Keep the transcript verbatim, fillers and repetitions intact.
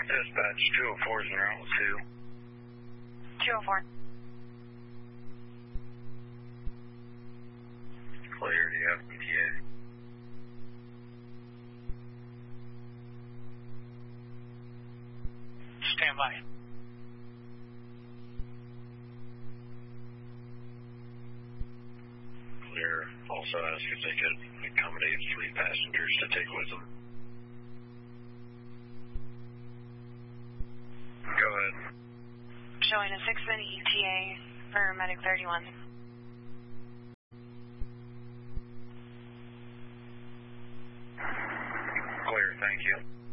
Dispatch two oh four is en route to two oh four. Clear, do you have E T A? Stand by. Clear. Also ask if they could accommodate three passengers to take with them. Go ahead. Showing a six minute E T A for Medic thirty-one. Clear, thank you.